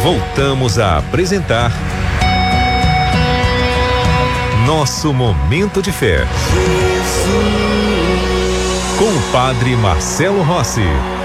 Voltamos a apresentar Nosso Momento de Fé. Com o Padre Marcelo Rossi.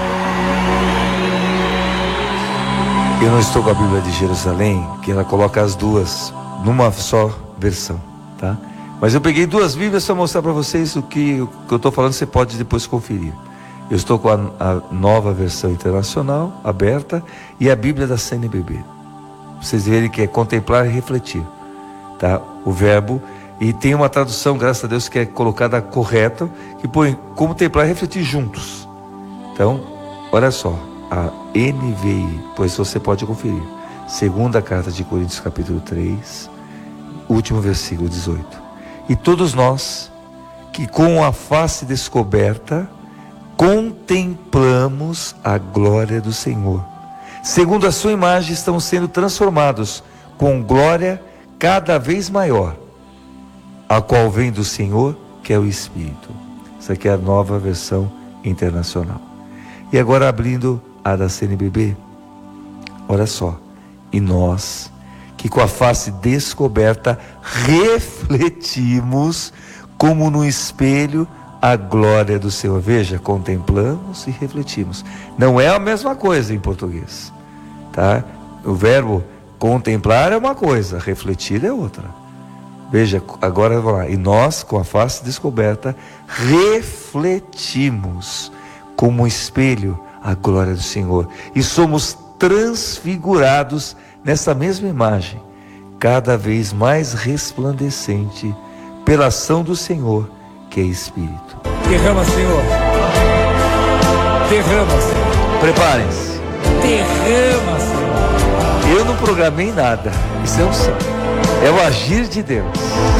Eu não estou com a Bíblia de Jerusalém, que ela coloca as duas numa só versão, tá? Mas eu peguei duas Bíblias para mostrar para vocês o que eu estou falando, você pode depois conferir. Eu estou com a nova versão internacional, aberta, e a Bíblia da CNBB. Vocês verem que é contemplar e refletir, tá? O verbo, e tem uma tradução, graças a Deus, que é colocada correta, que põe contemplar e refletir juntos. Então, olha só, a NVI, pois você pode conferir. Segunda carta de Coríntios, capítulo 3, último versículo 18. E todos nós, que com a face descoberta, contemplamos a glória do Senhor. Segundo a sua imagem, estamos sendo transformados com glória cada vez maior, a qual vem do Senhor, que é o Espírito. Essa aqui é a nova versão internacional. E agora abrindo a da CNBB, olha só. E nós, que com a face descoberta, refletimos como no espelho a glória do Senhor. Veja, contemplamos e refletimos. Não é a mesma coisa em português, tá? O verbo contemplar é uma coisa, refletir é outra. Veja, agora vamos lá. E nós, com a face descoberta, refletimos como um espelho a glória do Senhor. E somos transfigurados nessa mesma imagem, cada vez mais resplandecente pela ação do Senhor, que é Espírito. Derrama, Senhor. Derrama, Senhor. Preparem-se. Derrama, Senhor. Eu não programei nada. Isso é o céu. É o agir de Deus.